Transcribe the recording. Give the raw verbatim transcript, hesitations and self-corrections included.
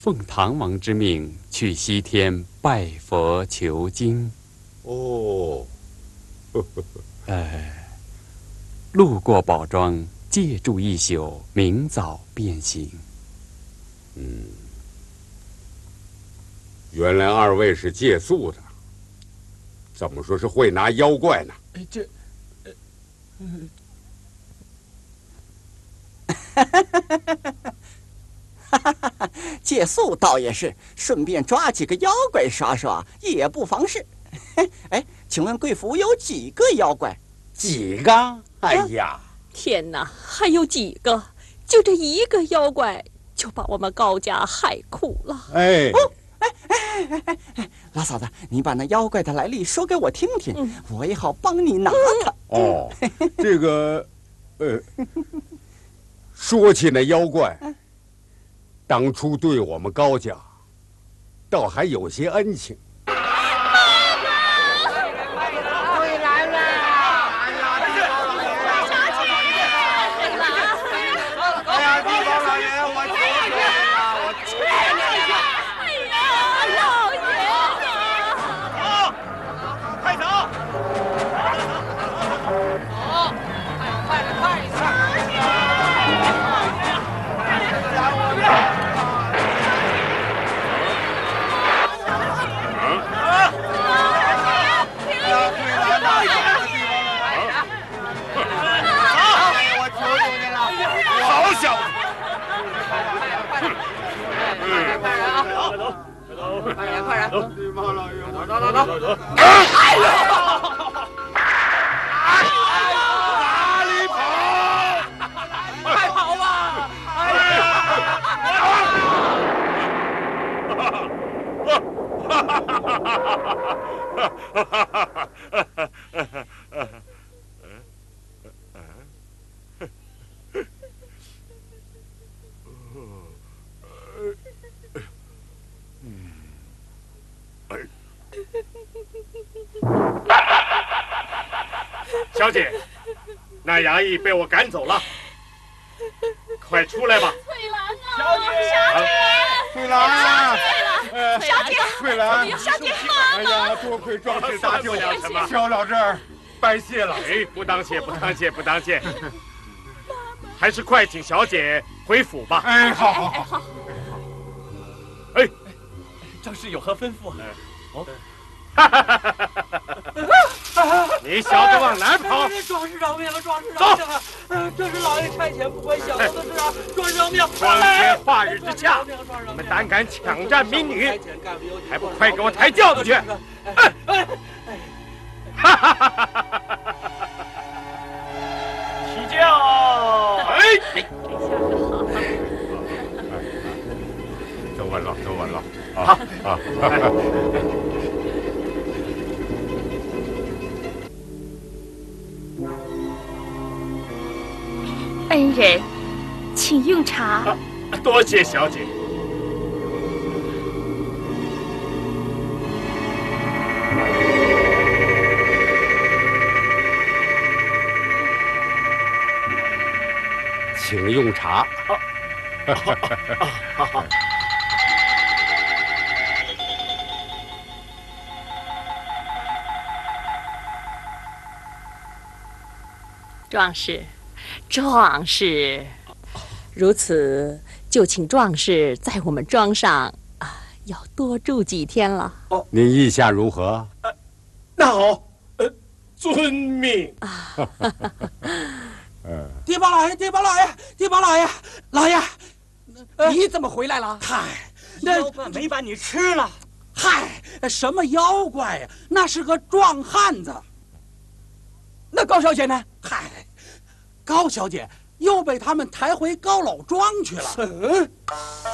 奉唐王之命去西天拜佛求经。 哦， 呃，路过宝庄，借住一宿，明早便行。 嗯，原来二位是借宿的，怎么说是会拿妖怪呢？ 哎，这，呃， 嗯。借宿倒也是，顺便抓几个妖怪耍耍也不妨事。哎，请问贵府有几个妖怪？ 几个？哎呀， 天哪，还有几个？就这一个妖怪，就把我们高家害苦了。 哎， 哦，哎哎哎哎哎，老嫂子，你把那妖怪的来历说给我听听，嗯、我也好帮你拿他。 哦，这个，呃，说起那妖怪。当初对我们高家，倒还有些恩情。 妈妈，回来了！哎呀，小姐，哎呀，地方老爷，我求求你了，我求求你了！ 哎呀，老爷子！ 走，快走！走，快快点，快一点！ 好小子！ 快点，快点，走！地方老爷，走走走走走！ 哎呦！哪里跑？ 快跑吧！哎呀！ 小姐，那衙役被我赶走了，快出来吧！ 翠兰啊， 小姐， 小姐， 翠兰， 小姐， 翠兰， 小姐， 哎呀，多亏壮士搭救， 了什么？ 小老这儿拜谢了。 哎，不当谢，不当谢，不当谢。还是快请小姐回府吧。 哎，好好好。 哎， 壮士有何吩咐？哦。 你小子往哪跑？ 壮士饶命了，壮士饶命了！嗯，这是老爷差遣不关小人的事啊！壮士饶命！ 光天化日之下，你们胆敢抢占民女，还不快给我抬轿子去！哎哎！哈哈哈哈哈！起轿！哎， 走稳了，走稳了。 好啊！ 恩人，请用茶。 啊、多谢小姐。 请用茶。 啊啊好好。 壮士。壮士，如此就请壮士在我们庄上啊，要多住几天了。 哦，您意下如何？ 呃、那好，呃，遵命。 啊，地方老爷，地方老爷，地方老爷，老爷， 你怎么回来了？ 嗨，那妖怪没把你吃了。 嗨，什么妖怪呀？那是个壮汉子。 那高小姐呢？ 嗨。高小姐又被他们抬回高老庄去了。嗯。